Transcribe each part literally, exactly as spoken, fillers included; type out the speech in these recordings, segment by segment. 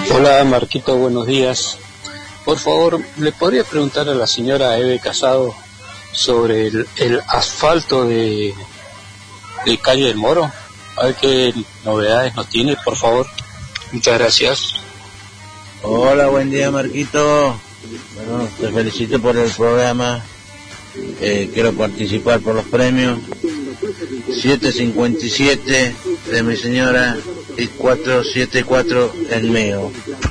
Hola Marquito, buenos días. Por favor, ¿le podría preguntar a la señora Eve Casado sobre el, el asfalto de, de Calle del Moro? A ver qué novedades nos tiene, por favor. Muchas gracias. Hola, buen día Marquito. Bueno, te felicito por el programa. Eh, quiero participar por los premios. siete cincuenta y siete de mi señora y cuatrocientos setenta y cuatro el mío.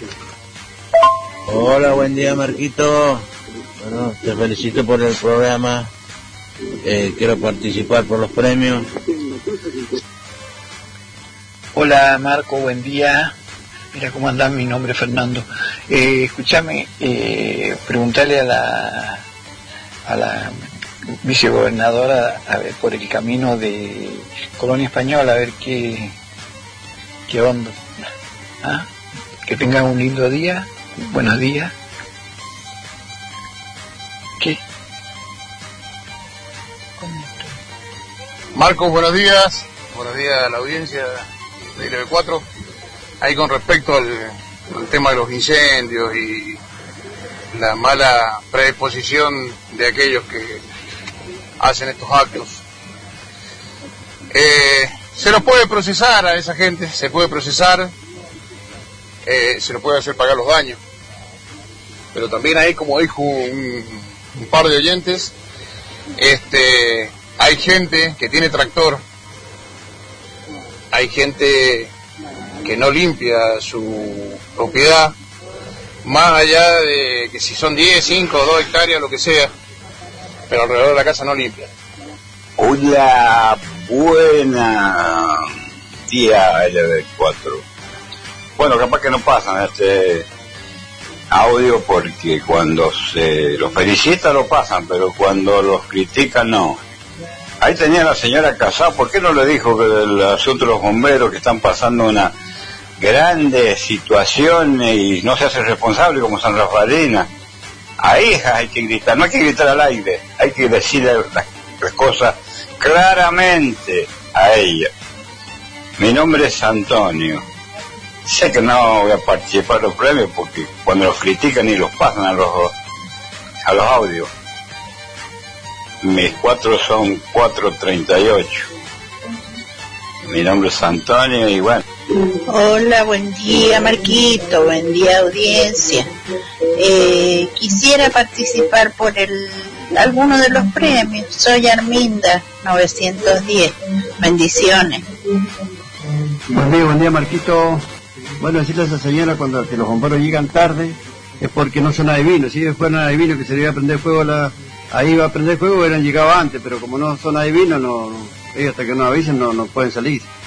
Hola, buen día Marquito. Bueno, te felicito por el programa. Eh, quiero participar por los premios. Hola Marco, buen día. Mira cómo andás, mi nombre es Fernando. Eh, escúchame, eh, preguntarle a la a la vicegobernadora a ver, por el camino de Colonia Española, a ver qué qué onda. ¿Ah? Que tengan un lindo día. Buenos días. ¿Qué? Marcos, buenos días. Buenos días a la audiencia de L B cuatro. Ahí con respecto al, al tema de los incendios y la mala predisposición de aquellos que hacen estos actos. Eh, se los puede procesar a esa gente, se puede procesar, eh, se los puede hacer pagar los daños. Pero también hay, como dijo un, un par de oyentes, este, hay gente que tiene tractor, hay gente que no limpia su propiedad, más allá de que si son diez, cinco, dos hectáreas, lo que sea, pero alrededor de la casa no limpia. Hola, buena día L B cuatro. Bueno, capaz que no pasan este audio porque cuando se los felicita lo pasan, pero cuando los critican no. Ahí tenía la señora Casado, ¿por qué no le dijo que el asunto de los bomberos que están pasando una grande situación y no se hace responsable como San Rafaelina? Ahí hay que gritar, no hay que gritar al aire, hay que decir las, las cosas claramente a ella. Mi nombre es Antonio. Sé que no voy a participar en los premios porque cuando los critican y los pasan a los a los audios. Mis cuatro son cuatro treinta y ocho. Mi nombre es Antonio y bueno. Hola, buen día Marquito, buen día audiencia. Eh, quisiera participar por el alguno de los premios. Soy Arminda, novecientos diez. Bendiciones. Buen día, buen día Marquito. Bueno, decirle a esa señora cuando que los bomberos llegan tarde es porque no son adivinos. Si ellos fueran adivinos que se le iba a prender fuego la, ahí iba a prender fuego, hubieran llegado antes, pero como no son adivinos, no, ellos hasta que no avisen no, no pueden salir.